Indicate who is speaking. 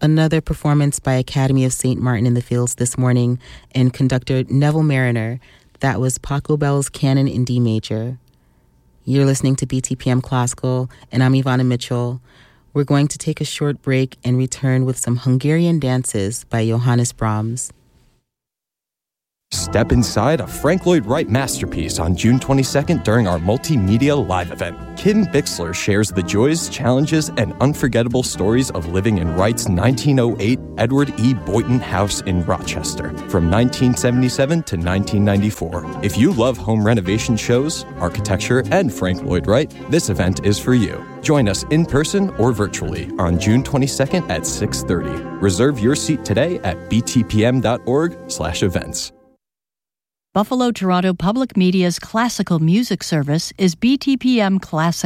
Speaker 1: another performance by Academy of St. Martin in the Fields this morning and conductor Neville Mariner. That was Pachelbel's Canon in D major. You're listening to BTPM Classical, and I'm Ivana Mitchell. We're going to take a short break and return with some Hungarian dances by Johannes Brahms.
Speaker 2: Step inside a Frank Lloyd Wright masterpiece on June 22nd during our multimedia live event. Kim Bixler shares the joys, challenges, and unforgettable stories of living in Wright's 1908 Edward E. Boynton House in Rochester from 1977 to 1994. If you love home renovation shows, architecture, and Frank Lloyd Wright, this event is for you. Join us in person or virtually on June 22nd at 6:30. Reserve your seat today at btpm.org/events.
Speaker 3: Buffalo Toronto Public Media's classical music service is BTPM Classic.